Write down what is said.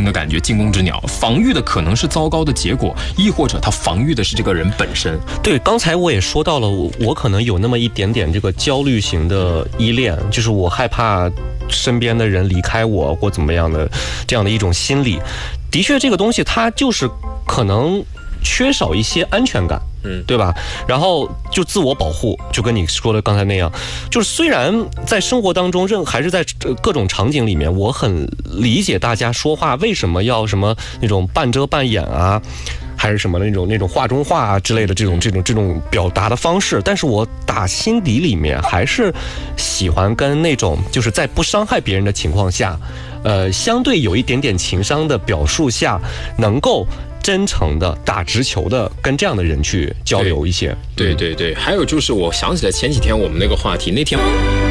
的感觉，惊弓之鸟，防御的可能是糟糕的结果，亦或者他防御的是这个人本身。 对，刚才我也说到了，我可能有那么一点点这个焦虑型的依恋，就是我害怕身边的人离开我或怎么样的这样的一种心理。的确，这个东西它就是可能缺少一些安全感，对吧？然后就自我保护，就跟你说的刚才那样，就是虽然在生活当中，还是在各种场景里面，我很理解大家说话为什么要什么那种半遮半掩啊，还是什么那种画中画啊之类的这种表达的方式，但是我打心底里面还是喜欢跟那种就是在不伤害别人的情况下，相对有一点点情商的表述下，能够真诚的打直球的跟这样的人去交流一些。 对，还有就是我想起来前几天我们那个话题，那天